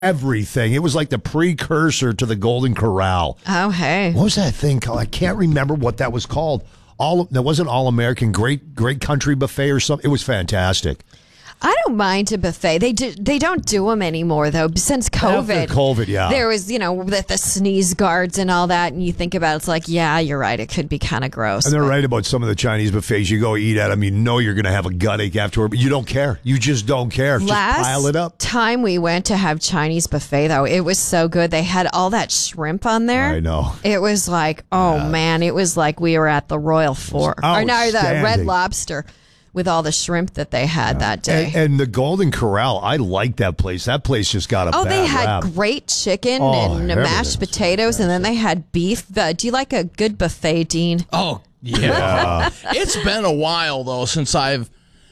everything. It was like the precursor to the Golden Corral. Oh, hey. What was that thing called? I can't remember what that was called. That wasn't All American, Great Country Buffet or something. It was fantastic. I don't mind a buffet. They don't do them anymore, though, since COVID. After COVID, yeah. There was, the sneeze guards and all that, and you think about it, it's like, yeah, you're right. It could be kind of gross. And they're right about some of the Chinese buffets. You go eat at them, you're going to have a gut ache afterward, but you don't care. You just don't care. Just pile it up. Time we went to have Chinese buffet, though, it was so good. They had all that shrimp on there. I know. It was like, man, it was like we were at the Royal Four. Or no, the Red Lobster. With all the shrimp that they had that day. And the Golden Corral, I like that place. That place just got a bad they had rap. great chicken and mashed potatoes, and then they had beef. Do you like a good buffet, Dean? Oh, yeah. It's been a while, though, since I've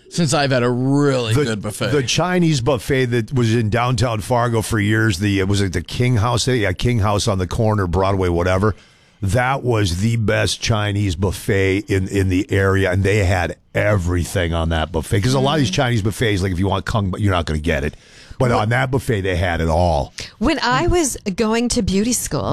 had a really good buffet. The Chinese buffet that was in downtown Fargo for years, was it the King House? Yeah, King House on the corner, Broadway, whatever. That was the best Chinese buffet in the area, and they had everything on that buffet. Because a lot of these Chinese buffets, like if you want kung, you're not going to get it. But on that buffet, they had it all. When I was going to beauty school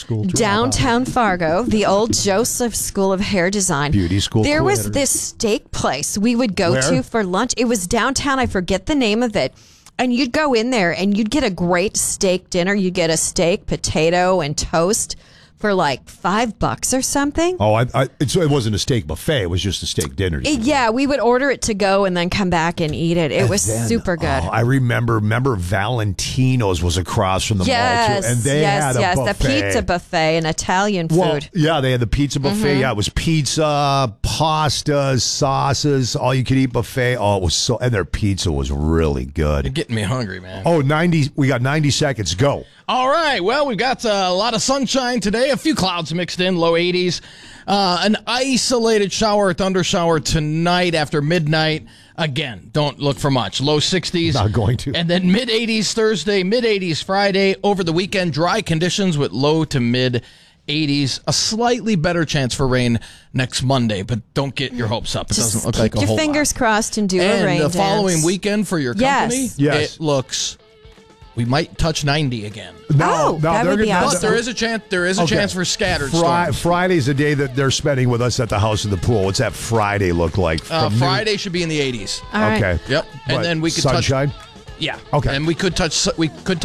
downtown Fargo, the old Joseph School of Hair Design, there was this steak place we would go to for lunch. It was downtown. I forget the name of it. And you'd go in there, and you'd get a great steak dinner. You'd get a steak, potato, and toast for like $5 or something. Oh, it wasn't a steak buffet. It was just a steak dinner. Yeah, we would order it to go and then come back and eat it. It was super good. I remember Valentino's was across from the mall too, and they had a buffet. The pizza buffet and Italian food. Well, yeah, they had the pizza buffet. Yeah, it was pizza, pastas, sauces, all you could eat buffet. Oh, it was and their pizza was really good. You're getting me hungry, man. Oh, we got 90 seconds. Go. All right. Well, we've got a lot of sunshine today. A few clouds mixed in, low 80s. An isolated shower or thunder shower tonight after midnight. Again, don't look for much. Low 60s. Not going to. And then mid 80s Thursday, mid 80s Friday. Over the weekend, dry conditions with low to mid 80s. A slightly better chance for rain next Monday, but don't get your hopes up. It doesn't look like a whole lot. Keep your fingers crossed and do a rain dance. And the following dance. Weekend for your company, yes. It looks... We might touch 90 again. No, that would be awesome. But there is a chance. There is a chance for scattered storms. Friday's the day that they're spending with us at the house in the pool. What's that Friday look like? Friday should be in the 80s. All right. Okay. Yep. And then we could sunshine. Yeah. Okay. And we could touch the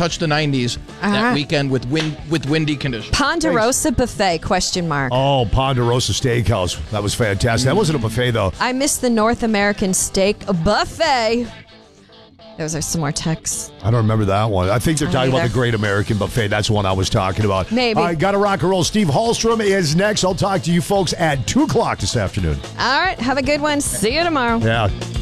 90s that weekend with windy conditions. Ponderosa buffet ? Oh, Ponderosa Steakhouse. That was fantastic. That wasn't a buffet though. I missed the North American Steak Buffet. Those are some more texts. I don't remember that one. I think they're talking about the Great American Buffet. That's the one I was talking about. Maybe. All right, got to rock and roll. Steve Hallstrom is next. I'll talk to you folks at 2 o'clock this afternoon. All right. Have a good one. See you tomorrow. Yeah.